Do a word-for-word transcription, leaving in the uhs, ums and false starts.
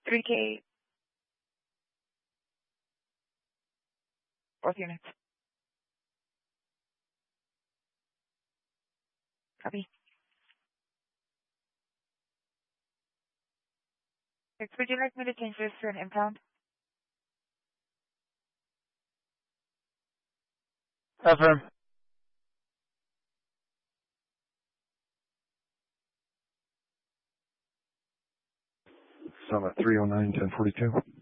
three K. Fourth unit. Copy. Six, would you like me to change this to an impound? Affirm. Summit three oh nine, ten forty-two.